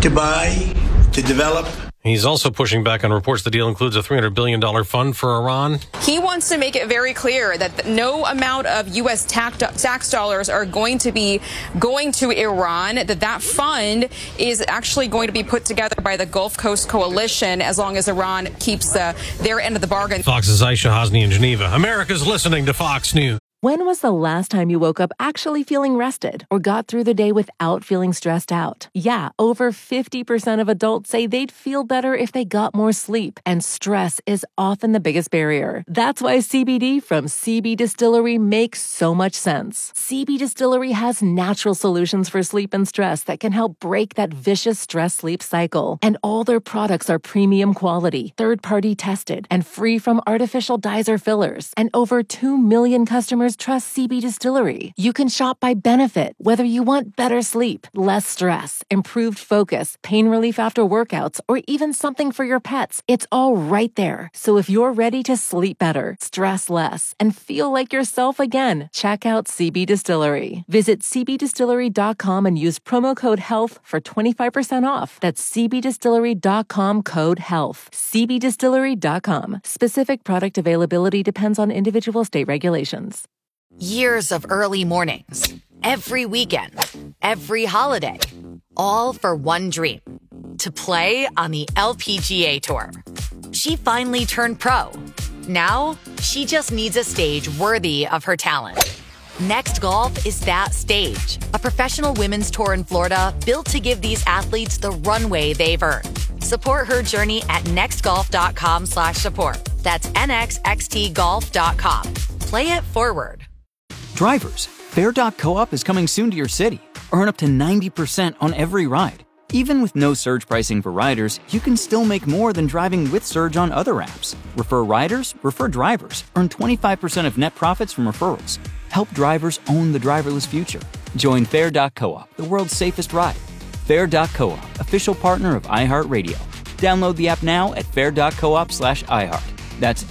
to buy, to develop. He's also pushing back on reports the deal includes a $300 billion fund for Iran. He wants to make it very clear that no amount of U.S. tax dollars are going to be going to Iran, that fund is actually going to be put together by the Gulf Coast Coalition as long as Iran keeps their end of the bargain. Fox's Aisha Hasni in Geneva. America's listening to Fox News. When was the last time you woke up actually feeling rested or got through the day without feeling stressed out? Yeah, over 50% of adults say they'd feel better if they got more sleep, and stress is often the biggest barrier. That's why CBD from CB Distillery makes so much sense. CB Distillery has natural solutions for sleep and stress that can help break that vicious stress-sleep cycle. And all their products are premium quality, third-party tested, and free from artificial dyes or fillers. And over 2 million customers trust CB Distillery. You can shop by benefit, whether you want better sleep, less stress, improved focus, pain relief after workouts, or even something for your pets. It's all right there. So if you're ready to sleep better, stress less, and feel like yourself again, check out CB Distillery. Visit cbdistillery.com and use promo code HEALTH for 25% off. That's cbdistillery.com code HEALTH. cbdistillery.com. Specific product availability depends on individual state regulations. Years of early mornings, every weekend, every holiday, all for one dream, to play on the LPGA Tour. She finally turned pro. Now, she just needs a stage worthy of her talent. Next Golf is that stage, a professional women's tour in Florida built to give these athletes the runway they've earned. Support her journey at nextgolf.com/support. That's nxxtgolf.com. Play it forward. Drivers, Fair.coop is coming soon to your city. Earn up to 90% on every ride. Even with no surge pricing for riders, you can still make more than driving with Surge on other apps. Refer riders, refer drivers. Earn 25% of net profits from referrals. Help drivers own the driverless future. Join Fair.coop, the world's safest ride. Fair.coop, official partner of iHeartRadio. Download the app now at fair.coop/iHeart. That's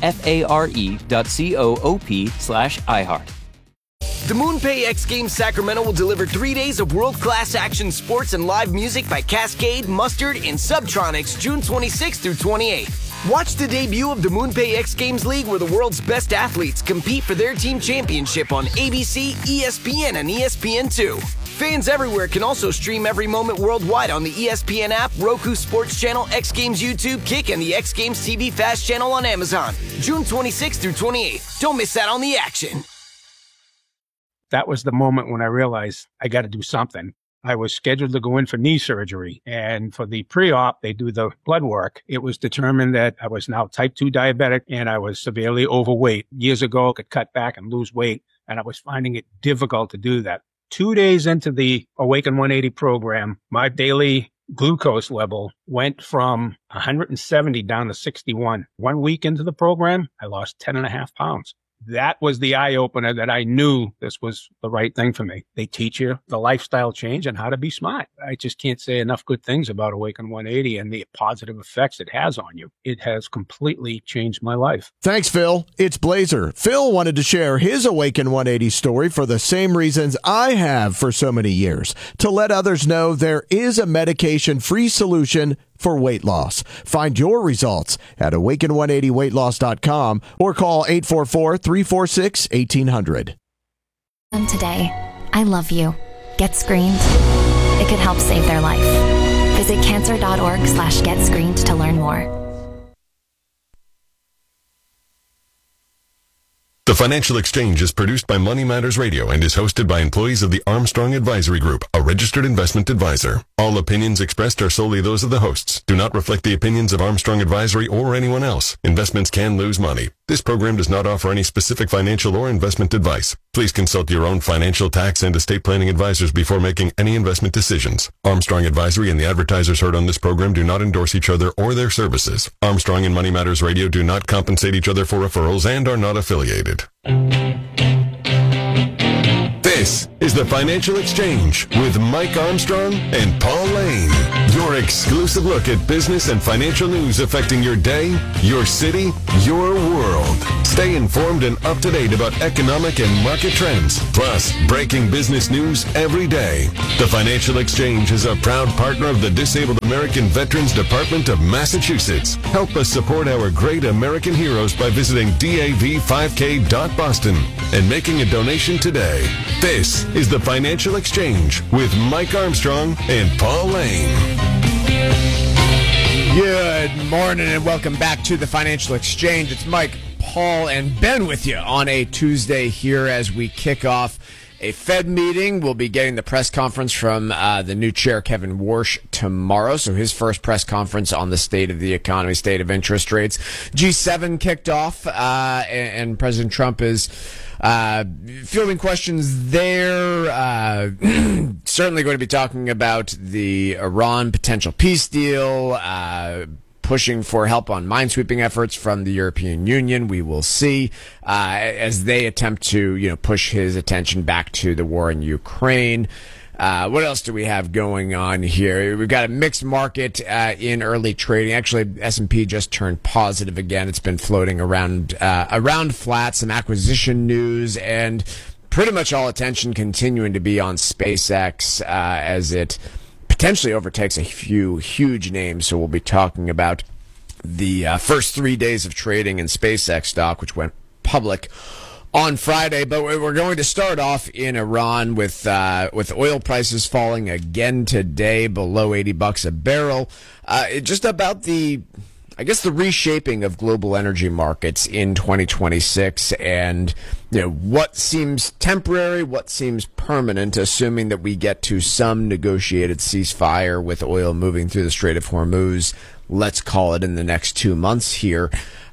FARE.coop/iHeart. The MoonPay X Games Sacramento will deliver 3 days of world-class action sports and live music by Cascade, Mustard, and Subtronics June 26th through 28th. Watch the debut of the MoonPay X Games League where the world's best athletes compete for their team championship on ABC, ESPN, and ESPN2. Fans everywhere can also stream every moment worldwide on the ESPN app, Roku Sports Channel, X Games YouTube, Kick, and the X Games TV Fast Channel on Amazon. June 26th through 28th. Don't miss out on the action. That was the moment when I realized I got to do something. I was scheduled to go in for knee surgery, and for the pre-op, they do the blood work. It was determined that I was now type 2 diabetic and I was severely overweight. Years ago, I could cut back and lose weight, and I was finding it difficult to do that. 2 days into the Awaken 180 program, my daily glucose level went from 170 down to 61. 1 week into the program, I lost 10.5 pounds. That was the eye-opener that I knew this was the right thing for me. They teach you the lifestyle change and how to be smart. I just can't say enough good things about Awaken 180 and the positive effects it has on you. It has completely changed my life. Thanks, Phil. It's Blazer. Phil wanted to share his Awaken 180 story for the same reasons I have for so many years, to let others know there is a medication-free solution for weight loss. Find your results at awaken180weightloss.com or call 844-346-1800. Today, I love you. Get screened. It could help save their life. Visit cancer.org/getscreened to learn more. The Financial Exchange is produced by Money Matters Radio and is hosted by employees of the Armstrong Advisory Group, a registered investment advisor. All opinions expressed are solely those of the hosts. Do not reflect the opinions of Armstrong Advisory or anyone else. Investments can lose money. This program does not offer any specific financial or investment advice. Please consult your own financial, tax, and estate planning advisors before making any investment decisions. Armstrong Advisory and the advertisers heard on this program do not endorse each other or their services. Armstrong and Money Matters Radio do not compensate each other for referrals and are not affiliated. This is the Financial Exchange with Mike Armstrong and Paul Lane. Your exclusive look at business and financial news affecting your day, your city, your world. Stay informed and up to date about economic and market trends, plus breaking business news every day. The Financial Exchange is a proud partner of the Disabled American Veterans Department of Massachusetts. Help us support our great American heroes by visiting dav5k.boston and making a donation today. This is the Financial Exchange with Mike Armstrong and Paul Lane. Good morning and welcome back to the Financial Exchange. It's Mike, Paul, and Ben with you on a Tuesday here as we kick off a Fed meeting. We'll be getting the press conference from the new chair, Kevin Warsh, tomorrow. So his first press conference on the state of the economy, state of interest rates. G7 kicked off, and President Trump is fielding questions there. Certainly going to be talking about the Iran potential peace deal, pushing for help on minesweeping efforts from the European Union. We will see as they attempt to, push his attention back to the war in Ukraine. What else do we have going on here? We've got a mixed market in early trading. Actually, S&P just turned positive again. It's been floating around flat. Some acquisition news and pretty much all attention continuing to be on SpaceX as it potentially overtakes a few huge names. So we'll be talking about the first 3 days of trading in SpaceX stock, which went public on Friday. But we're going to start off in Iran with oil prices falling again today below $80 a barrel. Just about the reshaping of global energy markets in 2026 and what seems temporary, what seems permanent, assuming that we get to some negotiated ceasefire with oil moving through the Strait of Hormuz, let's call it in the next 2 months here.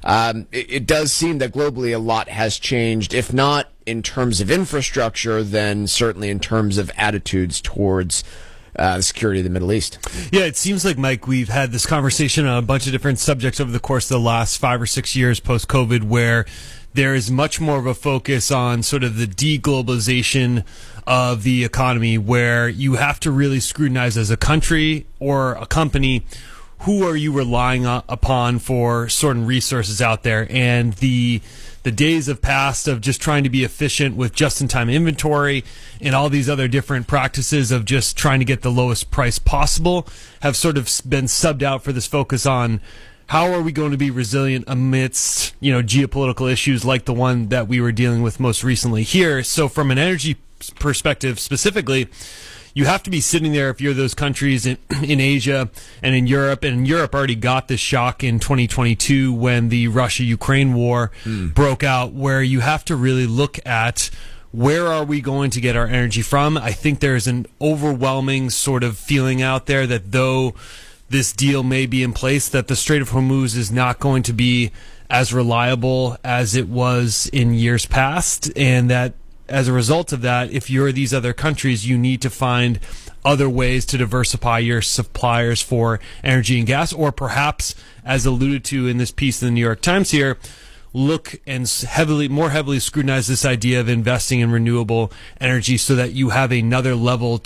It does seem that globally a lot has changed, if not in terms of infrastructure, then certainly in terms of attitudes towards the security of the Middle East. Yeah, it seems like, Mike, we've had this conversation on a bunch of different subjects over the course of the last 5 or 6 years post-COVID, where there is much more of a focus on sort of the deglobalization of the economy, where you have to really scrutinize as a country or a company who are you relying upon for certain resources out there. And the days have passed of just trying to be efficient with just-in-time inventory and all these other different practices of just trying to get the lowest price possible have sort of been subbed out for this focus on how are we going to be resilient amidst, geopolitical issues like the one that we were dealing with most recently here. So from an energy perspective specifically, you have to be sitting there if you're those countries in Asia and in Europe. And Europe already got this shock in 2022 when the Russia-Ukraine war broke out, where you have to really look at where are we going to get our energy from. I think there's an overwhelming sort of feeling out there that though this deal may be in place, that the Strait of Hormuz is not going to be as reliable as it was in years past, and that as a result of that, if you're these other countries, you need to find other ways to diversify your suppliers for energy and gas, or perhaps, as alluded to in this piece in the New York Times here, look and more heavily scrutinize this idea of investing in renewable energy so that you have another lever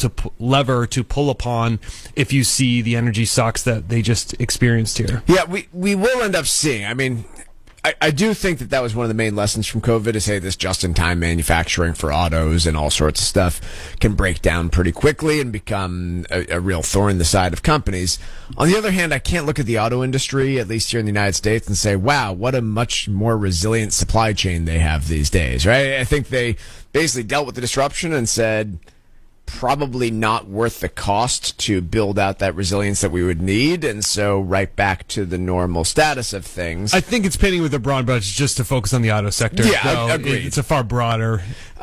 to pull upon if you see the energy shocks that they just experienced here. Yeah, we will end up seeing. I mean, I do think that was one of the main lessons from COVID is, hey, this just-in-time manufacturing for autos and all sorts of stuff can break down pretty quickly and become a real thorn in the side of companies. On the other hand, I can't look at the auto industry, at least here in the United States, and say, wow, what a much more resilient supply chain they have these days, right? I think they basically dealt with the disruption and said, probably not worth the cost to build out that resilience that we would need, and so right back to the normal status of things. I think it's painting with a broad brush just to focus on the auto sector. Yeah, agreed. It's a far broader.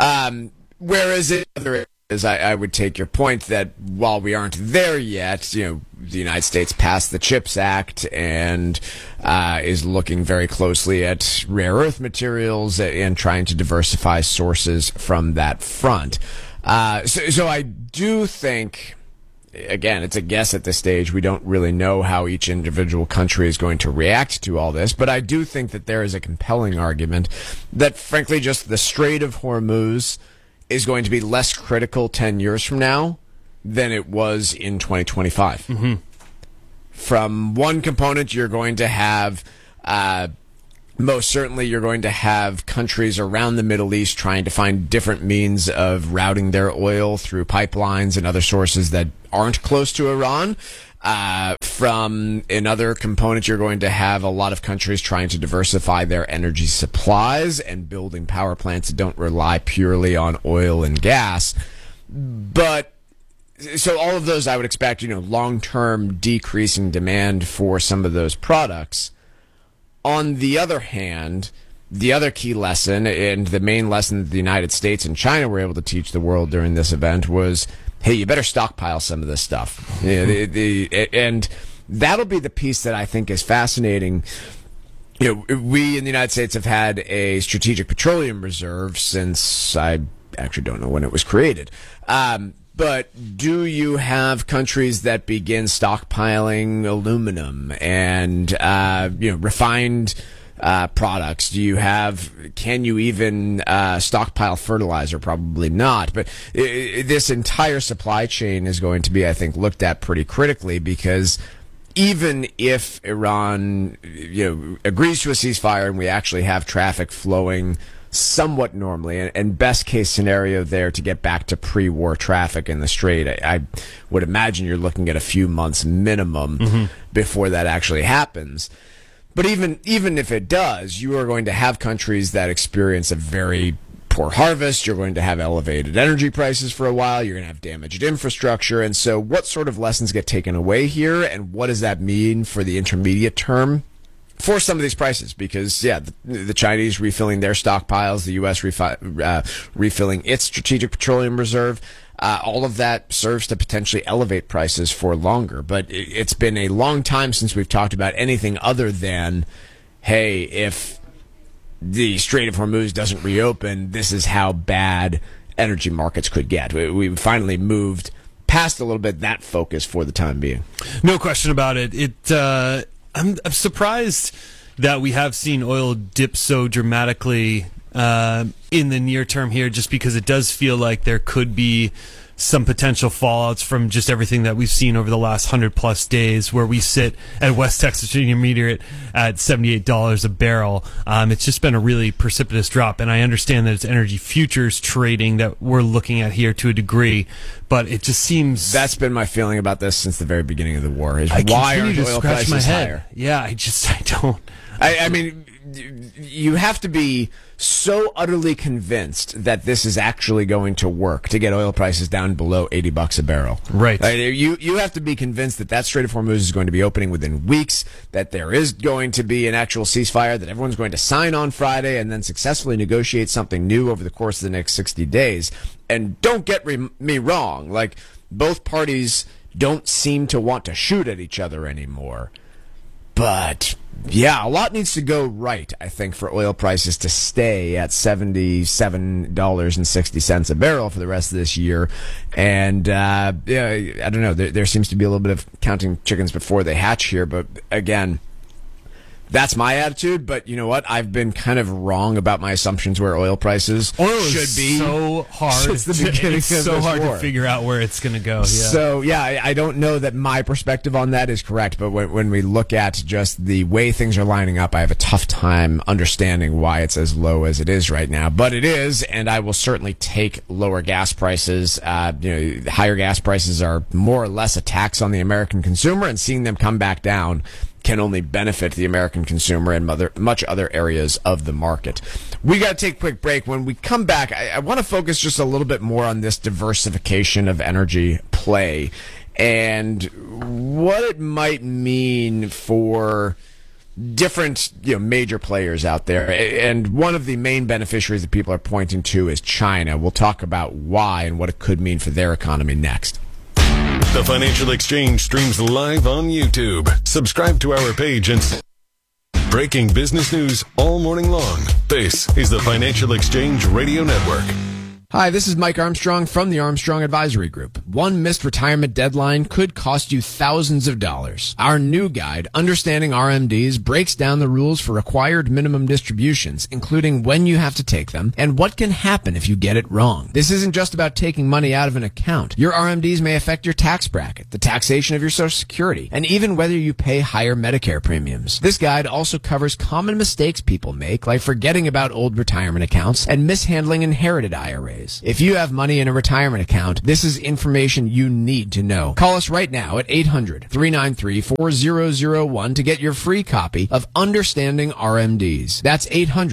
Whereas in other areas, I would take your point that while we aren't there yet, the United States passed the CHIPS Act and is looking very closely at rare earth materials and trying to diversify sources from that front. So I do think, again, it's a guess at this stage. We don't really know how each individual country is going to react to all this, but I do think that there is a compelling argument that, frankly, just the Strait of Hormuz is going to be less critical 10 years from now than it was in 2025. Mm-hmm. From one component, you're going to have most certainly you're going to have countries around the Middle East trying to find different means of routing their oil through pipelines and other sources that aren't close to Iran. From another component, you're going to have a lot of countries trying to diversify their energy supplies and building power plants that don't rely purely on oil and gas. But so all of those, I would expect, long-term decreasing demand for some of those products. On the other hand, the other key lesson, and the main lesson that the United States and China were able to teach the world during this event was, hey, you better stockpile some of this stuff. And that'll be the piece that I think is fascinating. We in the United States have had a strategic petroleum reserve since, I actually don't know when it was created. But do you have countries that begin stockpiling aluminum and refined products? Can you even stockpile fertilizer? Probably not. But this entire supply chain is going to be, I think, looked at pretty critically, because even if Iran agrees to a ceasefire and we actually have traffic flowing somewhat normally, and best case scenario there to get back to pre-war traffic in the Strait, I would imagine you're looking at a few months minimum before that actually happens. But even if it does, you are going to have countries that experience a very poor harvest. You're going to have elevated energy prices for a while. You're going to have damaged infrastructure. And so what sort of lessons get taken away here, and what does that mean for the intermediate term for some of these prices? Because, the Chinese refilling their stockpiles, the U.S. refilling its strategic petroleum reserve, all of that serves to potentially elevate prices for longer. But it's been a long time since we've talked about anything other than, hey, if the Strait of Hormuz doesn't reopen, this is how bad energy markets could get. We finally moved past a little bit that focus for the time being. No question about it. I'm surprised that we have seen oil dip so dramatically in the near term here, just because it does feel like there could be some potential fallouts from just everything that we've seen over the last 100+ days, where we sit at West Texas Intermediate at $78 a barrel. It's just been a really precipitous drop, and I understand that it's energy futures trading that we're looking at here to a degree, but it just seems... That's been my feeling about this since the very beginning of the war, is I why continue are to oil scratch prices my head. higher? Yeah, I don't... I mean, you have to be so utterly convinced that this is actually going to work to get oil prices down below $80 a barrel. Right. You have to be convinced that Strait of Hormuz is going to be opening within weeks, that there is going to be an actual ceasefire, that everyone's going to sign on Friday and then successfully negotiate something new over the course of the next 60 days. And don't get me wrong, both parties don't seem to want to shoot at each other anymore. But a lot needs to go right, I think, for oil prices to stay at $77.60 a barrel for the rest of this year. And I don't know. There seems to be a little bit of counting chickens before they hatch here. But again, that's my attitude. But you know what? I've been kind of wrong about my assumptions where oil prices should be. So hard. Since the beginning it's of so this hard war. to figure out where it's going to go. Yeah. So, I don't know that my perspective on that is correct, but when we look at just the way things are lining up, I have a tough time understanding why it's as low as it is right now. But it is, and I will certainly take lower gas prices. Higher gas prices are more or less a tax on the American consumer, and seeing them come back down can only benefit the American consumer and much other areas of the market. We got to take a quick break. When we come back, I want to focus just a little bit more on this diversification of energy play and what it might mean for different major players out there. And one of the main beneficiaries that people are pointing to is China. We'll talk about why and what it could mean for their economy next. The Financial Exchange streams live on YouTube. Subscribe to our page and breaking business news all morning long. This is the Financial Exchange Radio Network. Hi, this is Mike Armstrong from the Armstrong Advisory Group. One missed retirement deadline could cost you thousands of dollars. Our new guide, Understanding RMDs, breaks down the rules for required minimum distributions, including when you have to take them and what can happen if you get it wrong. This isn't just about taking money out of an account. Your RMDs may affect your tax bracket, the taxation of your Social Security, and even whether you pay higher Medicare premiums. This guide also covers common mistakes people make, like forgetting about old retirement accounts and mishandling inherited IRAs. If you have money in a retirement account, this is information you need to know. Call us right now at 800-393-4001 to get your free copy of Understanding RMDs. That's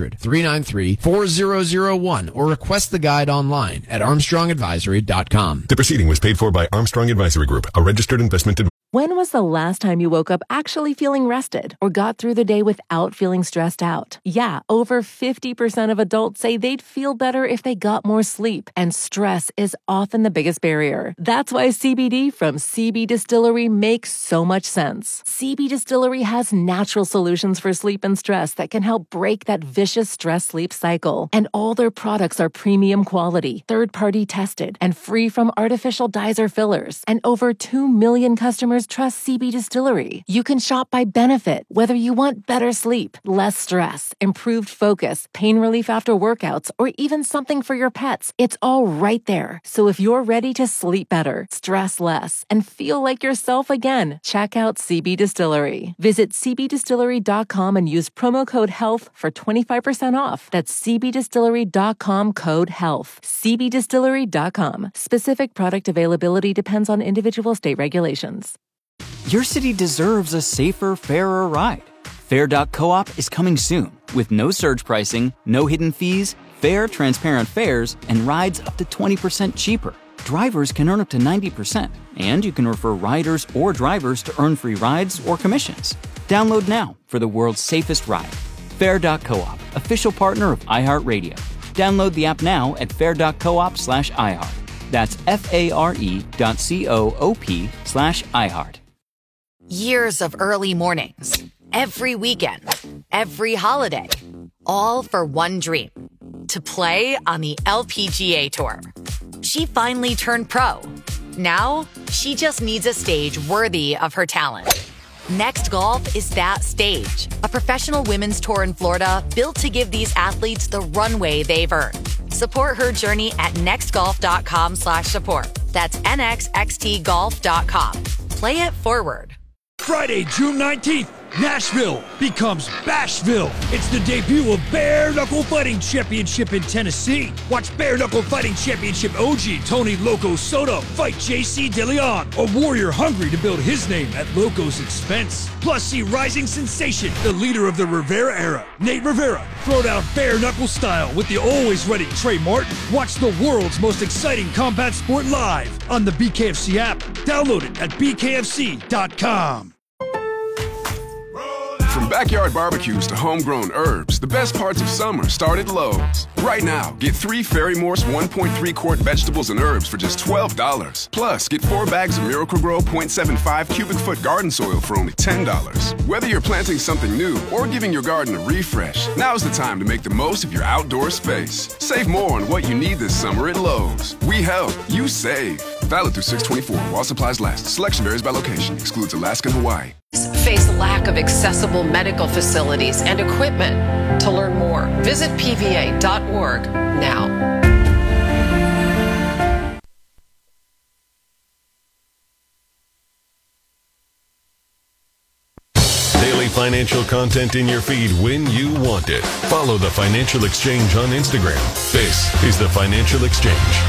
800-393-4001 or request the guide online at armstrongadvisory.com. The proceeding was paid for by Armstrong Advisory Group, a registered investment advisor. When was the last time you woke up actually feeling rested or got through the day without feeling stressed out? Yeah, over 50% of adults say they'd feel better if they got more sleep, and stress is often the biggest barrier. That's why CBD from CB Distillery makes so much sense. CB Distillery has natural solutions for sleep and stress that can help break that vicious stress-sleep cycle. And all their products are premium quality, third-party tested, and free from artificial dyes or fillers. And over 2 million customers trust CB Distillery. You can shop by benefit, whether you want better sleep, less stress, improved focus, pain relief after workouts, or even something for your pets. It's all right there. So if you're ready to sleep better, stress less, and feel like yourself again, check out CB Distillery. Visit cbdistillery.com and use promo code HEALTH for 25% off. That's cbdistillery.com, code HEALTH. cbdistillery.com. Specific product availability depends on individual state regulations. Your city deserves a safer, fairer ride. Fair.coop is coming soon with no surge pricing, no hidden fees, fair, transparent fares, and rides up to 20% cheaper. Drivers can earn up to 90%, and you can refer riders or drivers to earn free rides or commissions. Download now for the world's safest ride. Fair.coop, official partner of iHeartRadio. Download the app now at fair.coop/iHeart. That's FARE.coop/iHeart. Years of early mornings, every weekend, every holiday, all for one dream, to play on the LPGA Tour. She finally turned pro. Now, she just needs a stage worthy of her talent. Next Golf is that stage, a professional women's tour in Florida built to give these athletes the runway they've earned. Support her journey at nextgolf.com/support. That's nxxtgolf.com. Play it forward. Friday, June 19th, Nashville becomes Bashville. It's the debut of Bare Knuckle Fighting Championship in Tennessee. Watch Bare Knuckle Fighting Championship OG Tony Loco Soto fight JC DeLeon, a warrior hungry to build his name at Loco's expense. Plus, see rising sensation, the leader of the Rivera era, Nate Rivera, throw down bare knuckle style with the always ready Trey Martin. Watch the world's most exciting combat sport live on the BKFC app. Download it at bkfc.com. From backyard barbecues to homegrown herbs, the best parts of summer start at Lowe's. Right now, get 3 Ferry Morse 1.3 quart vegetables and herbs for just $12. Plus, get 4 bags of Miracle-Gro 0.75 cubic foot garden soil for only $10. Whether you're planting something new or giving your garden a refresh, now's the time to make the most of your outdoor space. Save more on what you need this summer at Lowe's. We help, you save. Valid through 6/24 while supplies last. Selection varies by location. Excludes Alaska and Hawaii. Face lack of accessible medical facilities and equipment. To learn more, visit pva.org now. Daily financial content in your feed when you want it. Follow the Financial Exchange on Instagram. This is the Financial Exchange.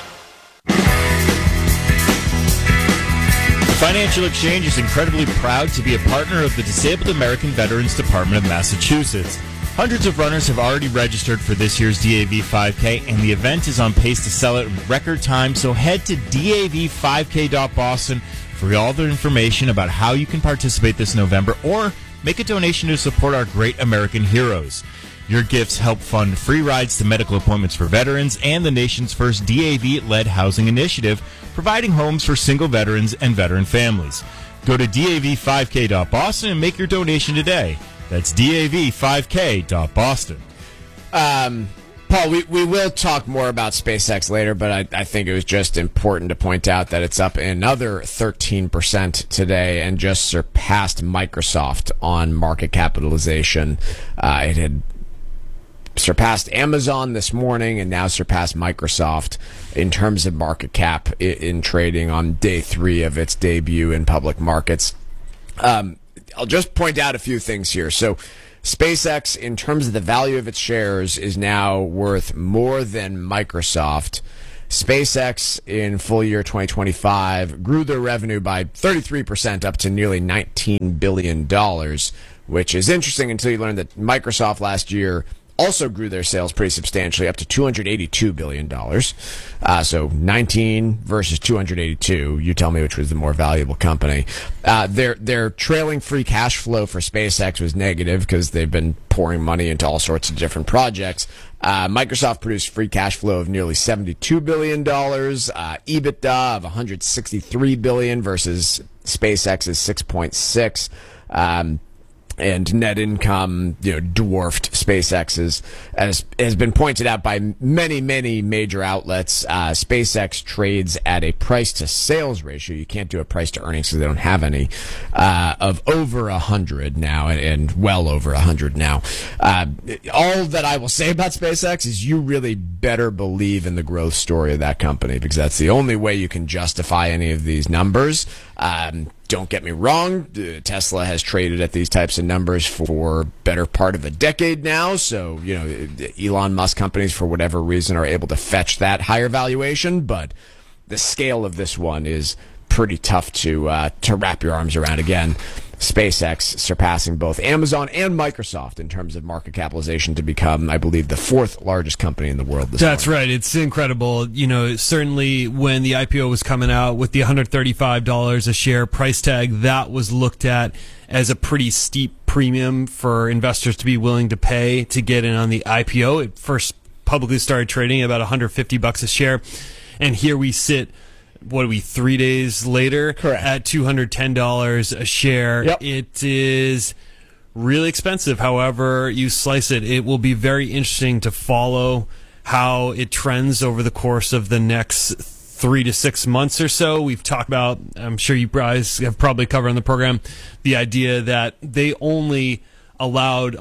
Financial Exchange is incredibly proud to be a partner of the Disabled American Veterans Department of Massachusetts. Hundreds of runners have already registered for this year's DAV 5K, and the event is on pace to sell it in record time, so head to dav5k.boston for all the information about how you can participate this November or make a donation to support our great American heroes. Your gifts help fund free rides to medical appointments for veterans and the nation's first DAV-led housing initiative, providing homes for single veterans and veteran families. Go to dav5k.boston and make your donation today. That's dav5k.boston. Paul, we will talk more about SpaceX later, but I think it was just important to point out that it's up another 13% today and just surpassed Microsoft on market capitalization. It had surpassed Amazon this morning and now surpassed Microsoft in terms of market cap in trading on day 3 of its debut in public markets. I'll just point out a few things here. So SpaceX, in terms of the value of its shares, is now worth more than Microsoft. SpaceX in full year 2025 grew their revenue by 33% up to nearly $19 billion, which is interesting until you learn that Microsoft last year also grew their sales pretty substantially up to $282 billion. So 19 versus 282. You tell me which was the more valuable company. Their trailing free cash flow for SpaceX was negative because they've been pouring money into all sorts of different projects. Microsoft produced free cash flow of nearly $72 billion, EBITDA of $163 billion versus SpaceX's $6.6 and net income, dwarfed SpaceX's. As has been pointed out by many, many major outlets, SpaceX trades at a price-to-sales ratio. You can't do a price-to-earnings because they don't have any, of over 100 now, and well over 100 now. All that I will say about SpaceX is you really better believe in the growth story of that company, because that's the only way you can justify any of these numbers. Don't get me wrong, Tesla has traded at these types of numbers for better part of a decade now, so Elon Musk companies, for whatever reason, are able to fetch that higher valuation, but the scale of this one is pretty tough to wrap your arms around. Again, SpaceX surpassing both Amazon and Microsoft in terms of market capitalization to become, I believe, the 4th largest company in the world this That's morning. right. It's incredible. Certainly when the IPO was coming out with the $135 a share price tag, that was looked at as a pretty steep premium for investors to be willing to pay to get in on the IPO. It first publicly started trading at about $150 a share, and here we sit, 3 days later? Correct. At $210 a share. Yep. It is really expensive. However you slice it, it will be very interesting to follow how it trends over the course of the next 3 to 6 months or so. We've talked about, I'm sure you guys have probably covered on the program, the idea that they only allotted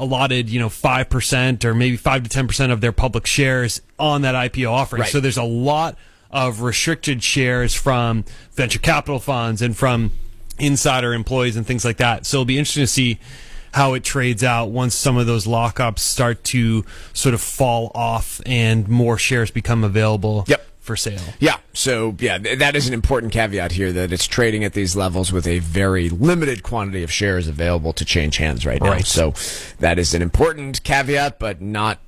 5% or maybe 5 to 10% of their public shares on that IPO offering. Right. So there's a lot of restricted shares from venture capital funds and from insider employees and things like that. So it'll be interesting to see how it trades out once some of those lockups start to sort of fall off and more shares become available for sale. Yeah. So, that is an important caveat here, that it's trading at these levels with a very limited quantity of shares available to change hands right now. Right. So that is an important caveat, but not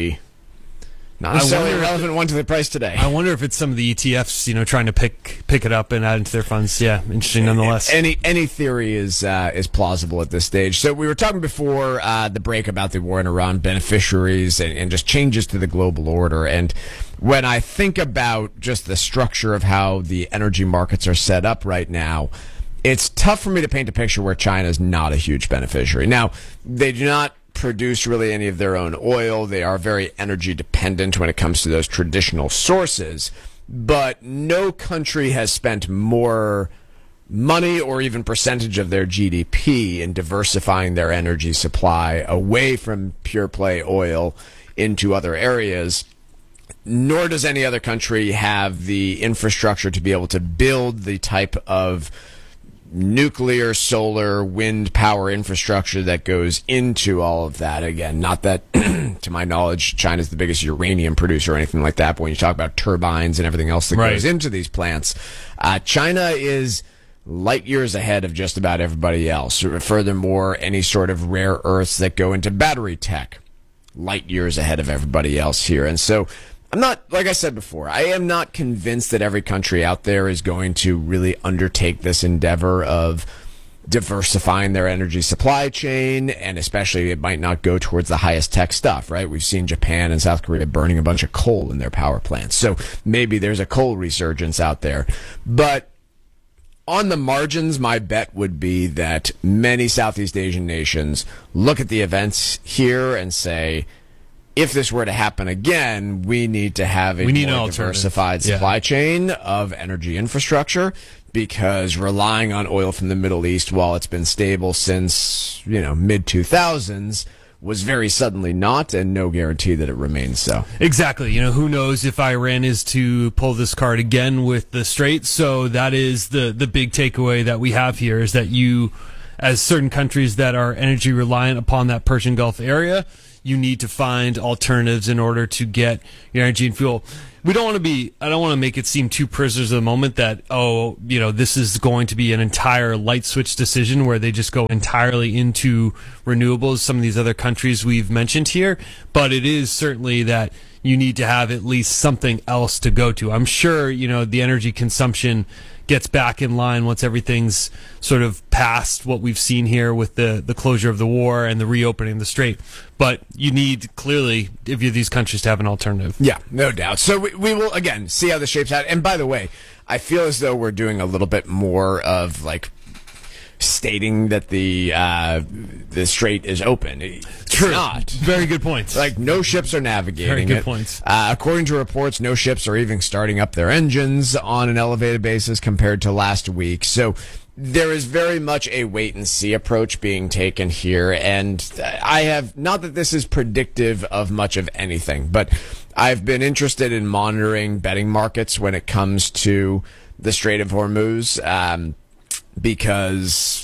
necessarily a relevant one to the price today. I wonder if it's some of the ETFs, trying to pick it up and add into their funds. Yeah, interesting nonetheless. Any theory is plausible at this stage. So we were talking before the break about the war in Iran, beneficiaries, and just changes to the global order. And when I think about just the structure of how the energy markets are set up right now, it's tough for me to paint a picture where China is not a huge beneficiary. Now, they do not produce really any of their own oil. They are very energy dependent when it comes to those traditional sources, but no country has spent more money or even percentage of their GDP in diversifying their energy supply away from pure play oil into other areas. Nor does any other country have the infrastructure to be able to build the type of nuclear, solar, wind power infrastructure that goes into all of that. Again, not that, to my knowledge, China's the biggest uranium producer or anything like that, but when you talk about turbines and everything else that goes into these plants, China is light years ahead of just about everybody else. Furthermore, any sort of rare earths that go into battery tech, light years ahead of everybody else here. And so I'm not, like I said before, I am not convinced that every country out there is going to really undertake this endeavor of diversifying their energy supply chain, and especially it might not go towards the highest tech stuff, right? We've seen Japan and South Korea burning a bunch of coal in their power plants. So maybe there's a coal resurgence out there. But on the margins, my bet would be that many Southeast Asian nations look at the events here and say, if this were to happen again, we need to have a more diversified supply chain of energy infrastructure, because relying on oil from the Middle East, while it's been stable since, mid-2000s, was very suddenly not, and no guarantee that it remains so. Exactly. Who knows if Iran is to pull this card again with the Strait. So that is the big takeaway that we have here, is that you, as certain countries that are energy reliant upon that Persian Gulf area, you need to find alternatives in order to get your energy and fuel. I don't want to make it seem too prisoners of the moment that, this is going to be an entire light switch decision where they just go entirely into renewables, some of these other countries we've mentioned here. But it is certainly that you need to have at least something else to go to. I'm sure, the energy consumption gets back in line once everything's sort of past what we've seen here with the closure of the war and the reopening of the Strait. But you need, clearly, if you're these countries, to have an alternative. Yeah, no doubt. So we will, again, see how this shapes out. And by the way, I feel as though we're doing a little bit more of, stating that the Strait is open. It's True. not. Very good points. No ships are navigating Very good it. points. According to reports, no ships are even starting up their engines on an elevated basis compared to last week. So there is very much a wait-and-see approach being taken here, and I have, not that this is predictive of much of anything, but I've been interested in monitoring betting markets when it comes to the Strait of Hormuz, because,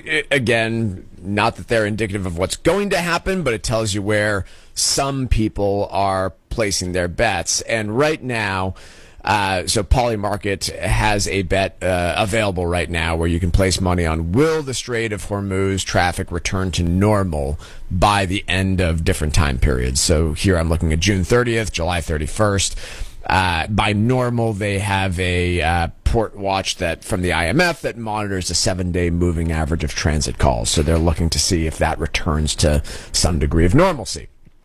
again, not that they're indicative of what's going to happen, but it tells you where some people are placing their bets. And right now, so Polymarket has a bet available right now where you can place money on, will the Strait of Hormuz traffic return to normal by the end of different time periods. So here I'm looking at June 30th, July 31st. By normal, they have a port watch that from the IMF that monitors a 7-day moving average of transit calls. So they're looking to see if that returns to some degree of normalcy.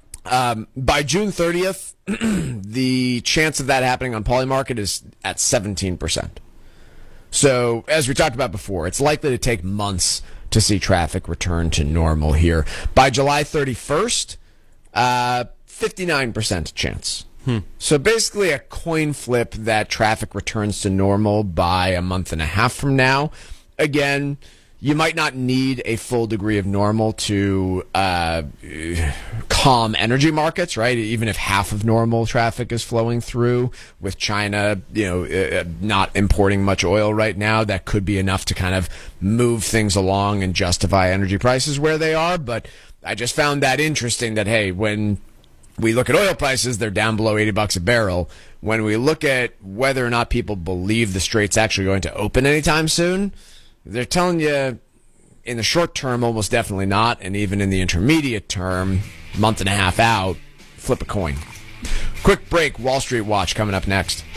By June 30th, the chance of that happening on Polymarket is at 17%. So, as we talked about before, it's likely to take months to see traffic return to normal here. By July 31st, 59% chance. So basically a coin flip that traffic returns to normal by a month and a half from now. Again, you might not need a full degree of normal to calm energy markets, right? Even if half of normal traffic is flowing through, with China, not importing much oil right now, that could be enough to kind of move things along and justify energy prices where they are. But I just found that interesting that, hey, when we look at oil prices, they're down below $80 a barrel. When we look at whether or not people believe the Strait's actually going to open anytime soon, they're telling you in the short term, almost definitely not. And even in the intermediate term, month and a half out, flip a coin. Quick break, Wall Street Watch coming up next.